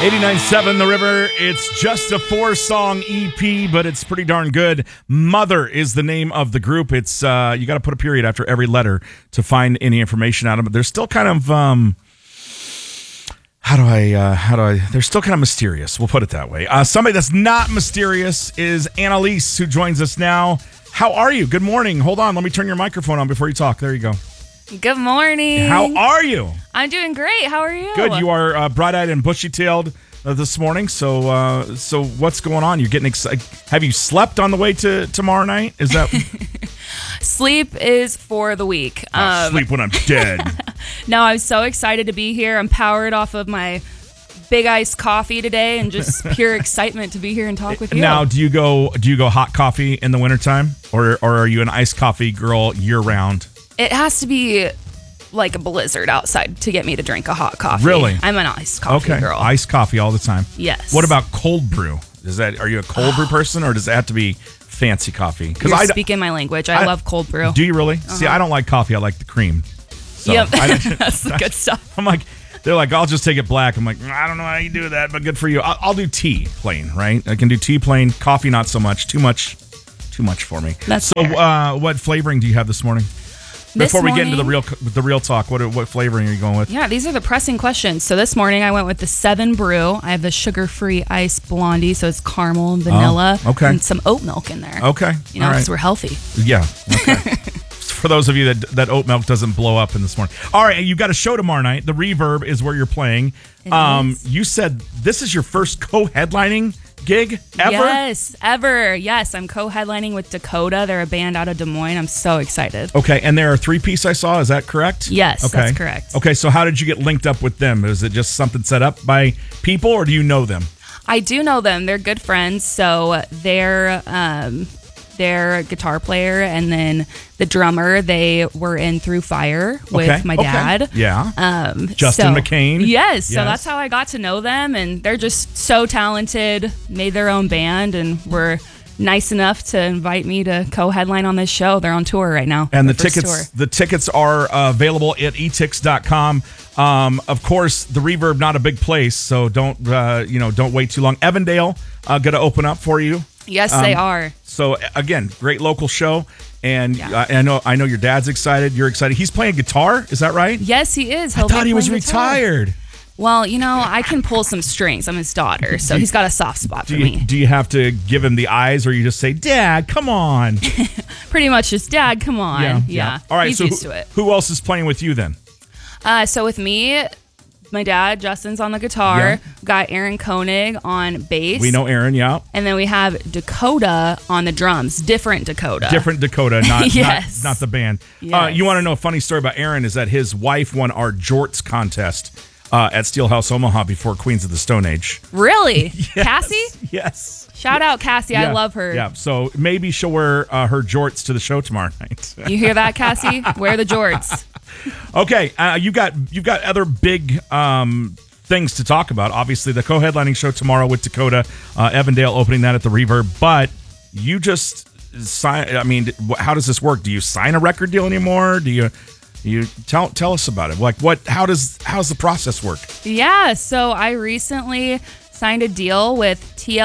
89.7 The River. It's just a 4-song EP, but it's pretty darn good. Mother is the name of the group. It's you got to put a period after every letter to find any information out of it. They're still kind of they're still kind of mysterious. We'll put it that way. Somebody that's not mysterious is Annalise, who joins us now. How are you? Good morning. Hold on. Let me turn your microphone on before you talk. There you go. Good morning. How are you? I'm doing great. How are you? Good. You are bright-eyed and bushy-tailed this morning. So what's going on? You're getting excited. Have you slept on the way to tomorrow night? Is that Sleep is for the weak. sleep when I'm dead? No, I'm so excited to be here. I'm powered off of my big iced coffee today and just pure excitement to be here and talk with you. Now, do you go hot coffee in the wintertime, or are you an iced coffee girl year-round? It has to be like a blizzard outside to get me to drink a hot coffee. Really? I'm an iced coffee girl. Iced coffee all the time. Yes. What about cold brew? Are you a cold brew person, or does it have to be fancy coffee? You're speaking my language. I love cold brew. Do you really? See, I don't like coffee. I like the cream. So yep. That's the good stuff. I'm like, they're like, I'll just take it black. I'm like, I don't know how you do that, but good for you. I'll do tea plain, right? I can do tea plain. Coffee, not so much. Too much for me. That's so. Fair. What flavoring do you have this morning? Before we get into the real talk, what flavoring are you going with? Yeah, these are the pressing questions. So this morning I went with the 7 Brew. I have the sugar-free ice blondie, so it's caramel and vanilla, and some oat milk in there. Okay, because we're healthy. Yeah. Okay. For those of you that oat milk doesn't blow up in this morning. All right, you got a show tomorrow night. The Reverb is where you're playing. You said this is your first co-headlining gig ever? Yes, ever. Yes, I'm co-headlining with Dakota. They're a band out of Des Moines. I'm so excited. Okay, and they're a 3-piece I saw. Is that correct? Yes, okay. That's correct. Okay, so how did you get linked up with them? Is it just something set up by people, or do you know them? I do know them. They're good friends. So their guitar player and then the drummer, they were in Through Fire with my dad. Okay. Yeah. Justin McCain. Yes. So that's how I got to know them, and they're just so talented, made their own band, and were nice enough to invite me to co-headline on this show. They're on tour right now. And the tickets are available at etix.com. Of course, the Reverb, not a big place, so don't wait too long. Evandale going to open up for you. Yes, they are. So again, great local show, and I know your dad's excited. You're excited. He's playing guitar. Is that right? Yes, he is. I thought he was retired. Well, I can pull some strings. I'm his daughter, so he's got a soft spot for me. Do you have to give him the eyes, or you just say, "Dad, come on"? Pretty much just, "Dad, come on." Yeah. All right. He's so used to it. Who else is playing with you then? So with me, my dad, Justin's on the guitar. Yeah. We got Aaron Koenig on bass. We know Aaron, yeah. And then we have Dakota on the drums. Different Dakota, not yes. not the band. Yes. You want to know a funny story about Aaron is that his wife won our jorts contest at Steelhouse Omaha before Queens of the Stone Age. Really? Yes. Cassie? Yes. Shout out Cassie. Yeah. I love her. Yeah. So maybe she'll wear her jorts to the show tomorrow night. You hear that, Cassie? Wear the jorts. Okay. You've got other big things to talk about. Obviously, the co-headlining show tomorrow with Dakota, Evandale opening that at the Reverb. But you just sign. I mean, how does this work? Do you sign a record deal anymore? Do you tell us about it? Like how's the process work? Yeah. So I recently signed a deal with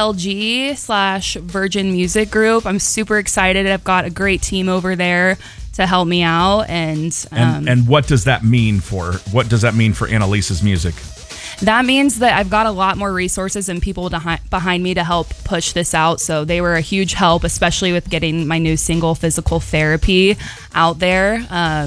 TLG/Virgin Music Group. I'm super excited. I've got a great team over there to help me out, and what does that mean for Annalise's music? That means that I've got a lot more resources and people behind me to help push this out. So they were a huge help, especially with getting my new single, Physical Therapy, out there.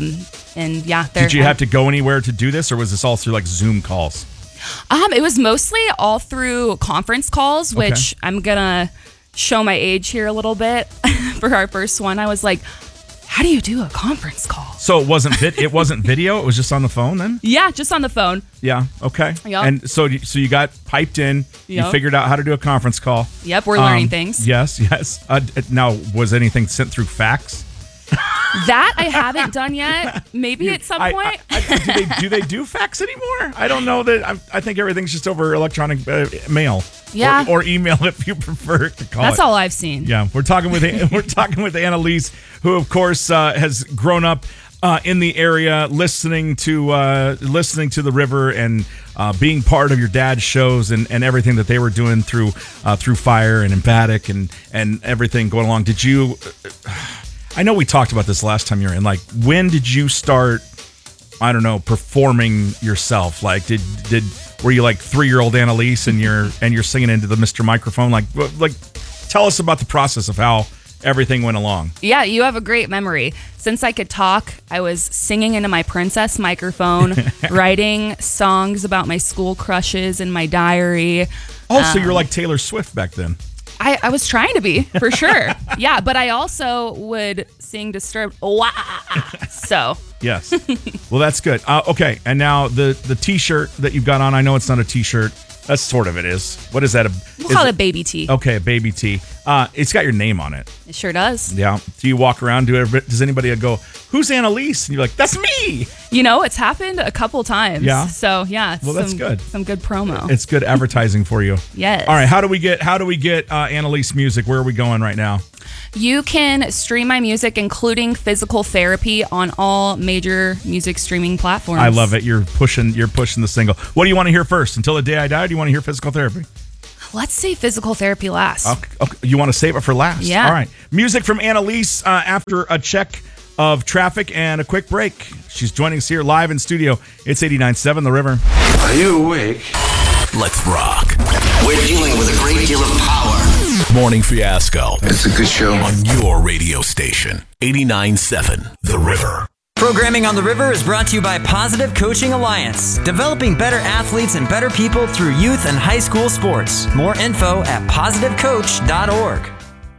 Did you have to go anywhere to do this, or was this all through like Zoom calls? It was mostly all through conference calls, which I'm gonna show my age here a little bit. For our first one, I was like, how do you do a conference call? So it wasn't video, it was just on the phone then? Yeah, just on the phone. Yeah, okay. Yep. And so you got piped in, Yep. You figured out how to do a conference call. Yep, we're learning things. Yes. Now, was anything sent through fax? That I haven't done yet. Maybe at some point. Do they do fax anymore? I don't know that. I think everything's just over electronic mail. Yeah. Or email if you prefer to call That's it. all I've seen. Yeah, we're talking with Annalise, who of course has grown up in the area, listening to the river and being part of your dad's shows and everything that they were doing through Fire and Emphatic and everything going along. Did you? I know we talked about this last time you were in. Like, when did you start? I don't know, performing yourself. Like, were you like 3-year-old Annalise and you're singing into the Mr. Microphone? Like, tell us about the process of how everything went along. Yeah, you have a great memory. Since I could talk, I was singing into my princess microphone, writing songs about my school crushes in my diary. Oh, so you're like Taylor Swift back then. I was trying to be, for sure. Yeah, but I also would sing Disturbed. So. Yes. Well, that's good. Okay, and now the T-shirt that you've got on, I know it's not a T-shirt. That's sort of it is. What is that? We'll call it a baby tee. Okay, a baby tee. It's got your name on it. It sure does. Yeah. Do you walk around? Does anybody go, who's Annalise? And you're like, that's me. You know, it's happened a couple times. Yeah. So yeah. Well, that's good. Some good promo. It's good advertising for you. Yes. All right. How do we get Annalise music? Where are we going right now? You can stream my music, including Physical Therapy, on all major music streaming platforms. I love it. You're pushing the single. What do you want to hear first? Until the Day I Die? Or do you want to hear Physical Therapy? Let's say Physical Therapy last. Okay. You want to save it for last? Yeah. All right. Music from Annalise after a check of traffic and a quick break. She's joining us here live in studio. It's 89.7 The River. Are you awake? Let's rock. We're dealing with a great deal of power. Morning Fiasco. It's a good show. On your radio station. 89.7 The River. Programming on the River is brought to you by Positive Coaching Alliance, developing better athletes and better people through youth and high school sports. More info at positivecoach.org.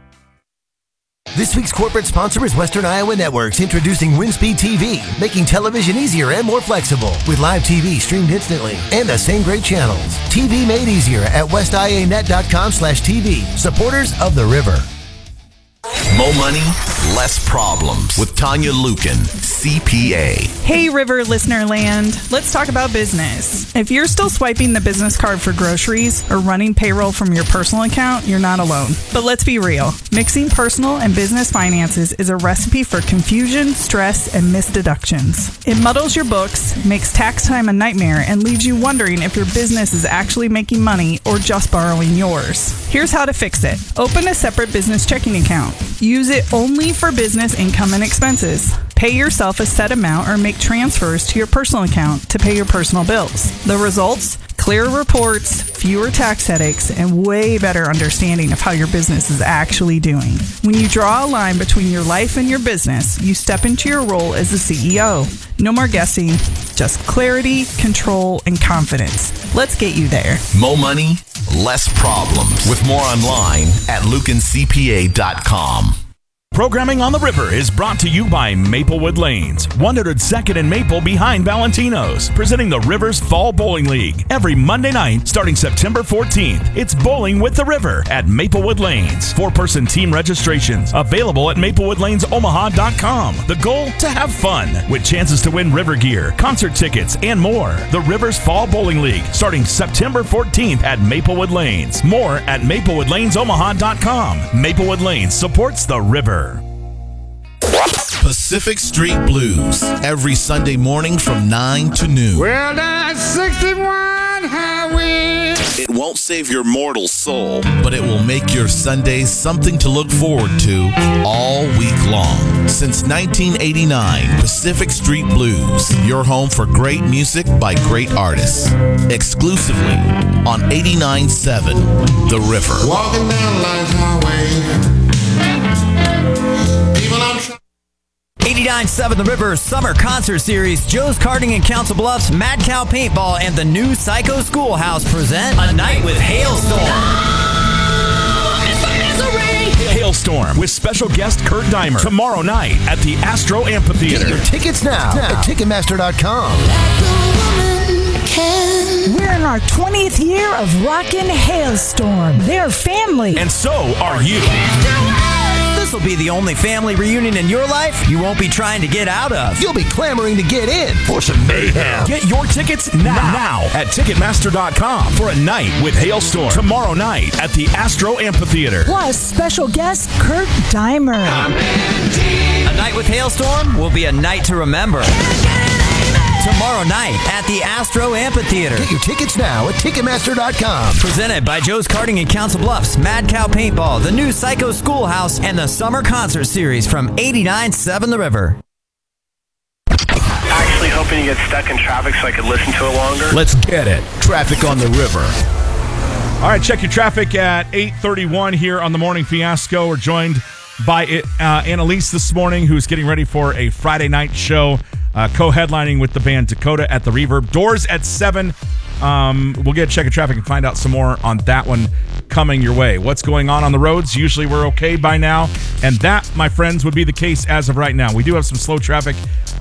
This week's corporate sponsor is Western Iowa Networks, introducing WinSpeed TV, making television easier and more flexible, with live TV streamed instantly and the same great channels. TV made easier at westianet.com/TV. Supporters of the River. More money, less problems with Tanya Lukin, CPA. Hey, River listener land. Let's talk about business. If you're still swiping the business card for groceries or running payroll from your personal account, you're not alone. But let's be real. Mixing personal and business finances is a recipe for confusion, stress, and missed deductions. It muddles your books, makes tax time a nightmare, and leaves you wondering if your business is actually making money or just borrowing yours. Here's how to fix it. Open a separate business checking account. Use it only for business income and expenses. Pay yourself a set amount or make transfers to your personal account to pay your personal bills. The results? Clearer reports, fewer tax headaches, and way better understanding of how your business is actually doing. When you draw a line between your life and your business, you step into your role as the CEO. No more guessing, just clarity, control, and confidence. Let's get you there. More money, less problems. With more online at lukincpa.com. Programming on the River is brought to you by Maplewood Lanes, 102nd and Maple behind Valentino's, presenting the River's Fall Bowling League. Every Monday night, starting September 14th, it's Bowling with the River at Maplewood Lanes. 4-person team registrations available at maplewoodlanesomaha.com. The goal? To have fun, with chances to win River gear, concert tickets, and more. The River's Fall Bowling League, starting September 14th at Maplewood Lanes. More at maplewoodlanesomaha.com. Maplewood Lanes supports the River. Pacific Street Blues, every Sunday morning from 9 to noon. Well, that's 61 highway. It won't save your mortal soul, but it will make your Sundays something to look forward to all week long. Since 1989, Pacific Street Blues, your home for great music by great artists. Exclusively on 89.7 The River. Walking down Light Highway. 89.7 The River Summer Concert Series, Joe's Karting in Council Bluffs, Mad Cow Paintball, and the new Psycho Schoolhouse present A Night with Hailstorm. Hailstorm with special guest Kurt Dimer tomorrow night at the Astro Amphitheater. Get your tickets now at Ticketmaster.com. We're in our 20th year of rockin' Hailstorm. They're family. And so are you. This will be the only family reunion in your life you won't be trying to get out of. You'll be clamoring to get in for some mayhem. Get your tickets now at Ticketmaster.com for a night with Hailstorm tomorrow night at the Astro Amphitheater. Plus, special guest Kurt Dimer. A night with Hailstorm will be a night to remember. Tomorrow night at the Astro Amphitheater. Get your tickets now at Ticketmaster.com. Presented by Joe's Karting in Council Bluffs, Mad Cow Paintball, the new Psycho Schoolhouse, and the Summer Concert Series from 89.7 The River. Actually hoping you get stuck in traffic so I could listen to it longer. Let's get it. Traffic on the river. All right, check your traffic at 8:31 here on the Morning Fiasco. We're joined by Annalise this morning, who's getting ready for a Friday night show, co-headlining with the band Dakota at the Reverb. Doors at 7. We'll get a check of traffic and find out some more on that one coming your way. What's going on the roads? Usually we're okay by now, and that, my friends, would be the case as of right now. We do have some slow traffic.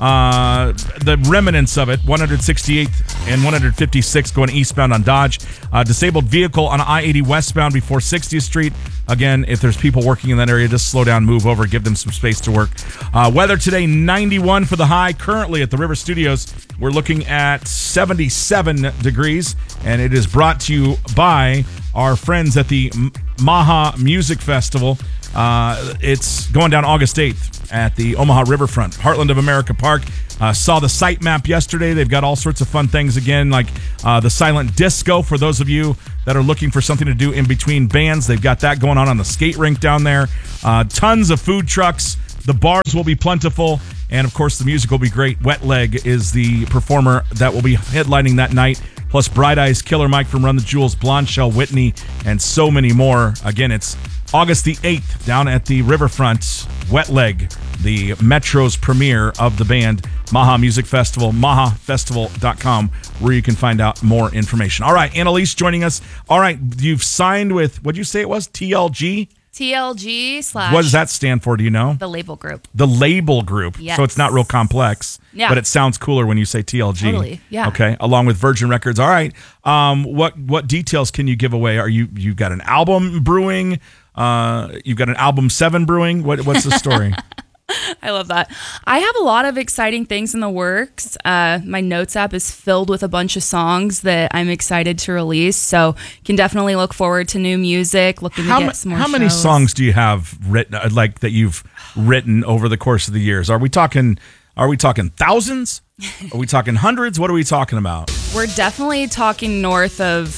The remnants of it, 168th and 156 going eastbound on Dodge. Disabled vehicle on I-80 westbound before 60th Street. Again, if there's people working in that area, just slow down, move over, give them some space to work. Weather today, 91 for the high. Currently at the River Studios, we're looking at 77 degrees, and it is brought to you by our friends at the Maha Music Festival. It's going down August 8th at the Omaha Riverfront, Heartland of America Park. Saw the site map yesterday. They've got all sorts of fun things again, like the silent disco for those of you that are looking for something to do in between bands. They've got that going on the skate rink down there. Tons of food trucks. The bars will be plentiful. And, of course, the music will be great. Wet Leg is the performer that will be headlining that night. Plus Bright Eyes, Killer Mike from Run the Jewels, Blonde Shell, Whitney, and so many more. Again, it's August the 8th down at the Riverfront. Wet Leg, the Metro's premiere of the band. Maha Music Festival, mahafestival.com, where you can find out more information. All right, Annalise joining us. All right, you've signed with, what did you say it was? TLG? TLG / What does that stand for? Do you know? The Label Group. The Label Group. Yes. So it's not real complex. Yeah. But it sounds cooler when you say TLG. Totally. Yeah. Okay. Along with Virgin Records. All right. What details can you give away? Are you got an album brewing? You've got an album 7 brewing. What's the story? I love that. I have a lot of exciting things in the works. My notes app is filled with a bunch of songs that I'm excited to release. So you can definitely look forward to new music, looking to get some more How many shows. songs do you have written, like that you've written over the course of the years? Are we talking thousands? Are we talking hundreds? What are we talking about? We're definitely talking north of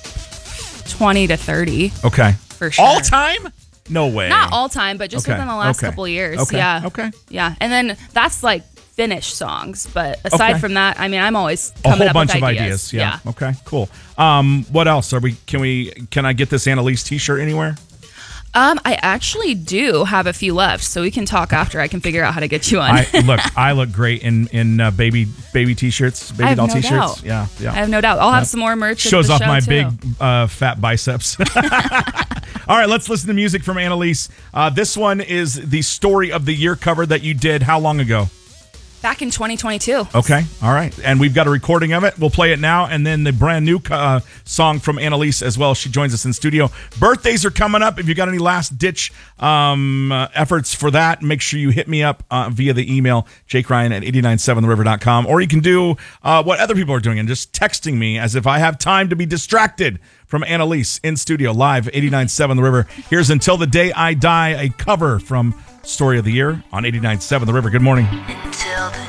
20 to 30. Okay. For sure. All time? No way. Not all time, but just Okay. within the last Okay. couple of years. Okay. Yeah. Okay. Yeah. And then that's like finished songs. But aside Okay. from that, I mean, I'm always A coming whole up bunch with of ideas. Yeah. Okay. Cool. What else can I get this Annalise t-shirt anywhere? I actually do have a few left, so we can talk after. I can figure out how to get you one. I look great in baby t-shirts, I baby have doll no t-shirts. doubt. Yeah. I have no doubt. I'll have some more merch. Shows at off the show my too. big fat biceps. All right, let's listen to music from Annalise. This one is the Story of the Year cover that you did how long ago? Back in 2022. Okay, all right. And we've got a recording of it. We'll play it now. And then the brand new song from Annalise as well. She joins us in studio. Birthdays are coming up. If you got any last-ditch efforts for that, make sure you hit me up via the email, jakeryan@897theriver.com. Or you can do what other people are doing and just texting me as if I have time to be distracted from Annalise in studio, live, 89.7 The River. Here's Until the Day I Die, a cover from Story of the Year on 89.7 The River. Good morning.